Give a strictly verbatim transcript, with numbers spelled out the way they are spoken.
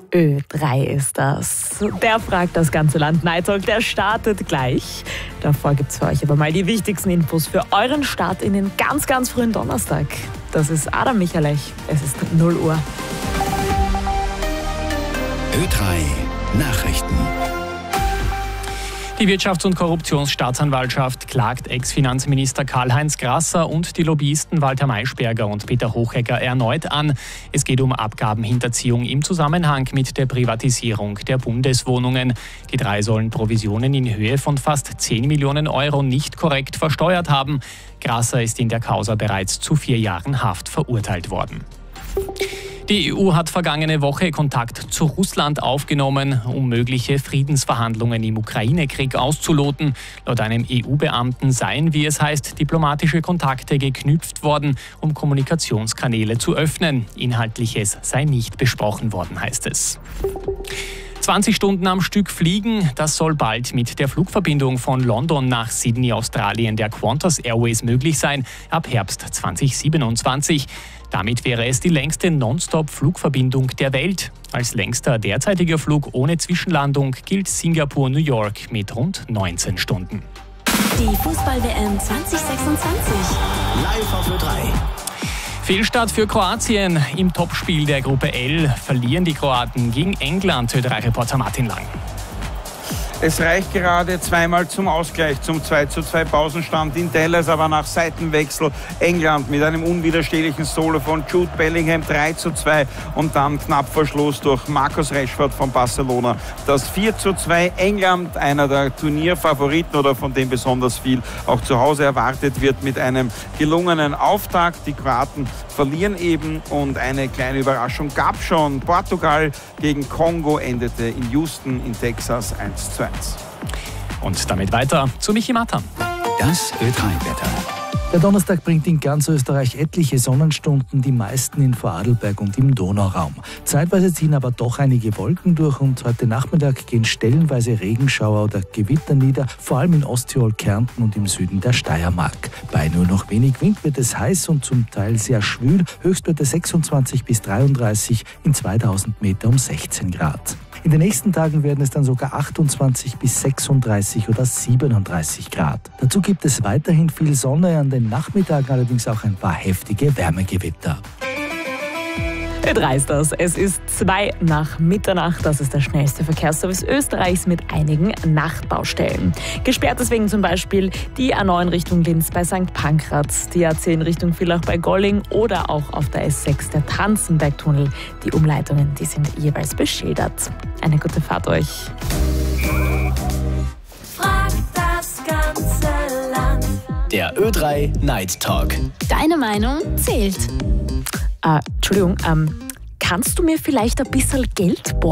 Ö drei ist das. Der fragt das ganze Land. Night Talk, der startet gleich. Davor gibt es für euch aber mal die wichtigsten Infos für euren Start in den ganz, ganz frühen Donnerstag. Das ist Adam Michalech. Es ist null Uhr. Ö drei Nachrichten. Die Wirtschafts- und Korruptionsstaatsanwaltschaft klagt Ex-Finanzminister Karl-Heinz Grasser und die Lobbyisten Walter Maischberger und Peter Hochegger erneut an. Es geht um Abgabenhinterziehung im Zusammenhang mit der Privatisierung der Bundeswohnungen. Die drei sollen Provisionen in Höhe von fast zehn Millionen Euro nicht korrekt versteuert haben. Grasser ist in der Causa bereits zu vier Jahren Haft verurteilt worden. Die E U hat vergangene Woche Kontakt zu Russland aufgenommen, um mögliche Friedensverhandlungen im Ukraine-Krieg auszuloten. Laut einem E U-Beamten seien, wie es heißt, diplomatische Kontakte geknüpft worden, um Kommunikationskanäle zu öffnen. Inhaltliches sei nicht besprochen worden, heißt es. zwanzig Stunden am Stück fliegen, das soll bald mit der Flugverbindung von London nach Sydney, Australien, der Qantas Airways möglich sein, ab Herbst zweitausendsiebenundzwanzig. Damit wäre es die längste Non-Stop-Flugverbindung der Welt. Als längster derzeitiger Flug ohne Zwischenlandung gilt Singapur-New York mit rund neunzehn Stunden. Die Fußball-W M zwanzig sechsundzwanzig. Live auf Ö drei. Fehlstart für Kroatien. Im Topspiel der Gruppe L verlieren die Kroaten gegen England. Ö drei Reporter Martin Lang. Es reicht gerade zweimal zum Ausgleich, zum zwei zu zwei Pausenstand in Dallas, aber nach Seitenwechsel England mit einem unwiderstehlichen Solo von Jude Bellingham drei zu zwei und dann knapp vor Schluss durch Marcus Rashford von Barcelona das vier zu zwei. England, einer der Turnierfavoriten oder von dem besonders viel auch zu Hause erwartet wird, mit einem gelungenen Auftakt. Die Kroaten verlieren eben und eine kleine Überraschung gab schon. Portugal gegen Kongo endete in Houston in Texas eins zu eins. Und damit weiter zu Michi Mattern. Das Ö drei Wetter. Der Donnerstag bringt in ganz Österreich etliche Sonnenstunden, die meisten in Vorarlberg und im Donauraum. Zeitweise ziehen aber doch einige Wolken durch und heute Nachmittag gehen stellenweise Regenschauer oder Gewitter nieder, vor allem in Osttirol, Kärnten und im Süden der Steiermark. Bei nur noch wenig Wind wird es heiß und zum Teil sehr schwül, Höchstwerte sechsundzwanzig bis dreiunddreißig, in zweitausend Meter um sechzehn Grad. In den nächsten Tagen werden es dann sogar achtundzwanzig bis sechsunddreißig oder siebenunddreißig Grad. Dazu gibt es weiterhin viel Sonne, an den Nachmittagen allerdings auch ein paar heftige Wärmegewitter. Ö drei ist das. Es ist zwei nach Mitternacht. Das ist der schnellste Verkehrsservice Österreichs mit einigen Nachtbaustellen. Gesperrt deswegen zum Beispiel die A neun Richtung Linz bei Sankt Pankraz, die A zehn Richtung Villach bei Golling oder auch auf der S sechs der Tanzenbergtunnel. Die Umleitungen, die sind jeweils beschildert. Eine gute Fahrt euch. Frag das ganze Land. Der Ö drei Night Talk. Deine Meinung zählt. Äh, Entschuldigung, ähm, kannst du mir vielleicht ein bisschen Geld borgen?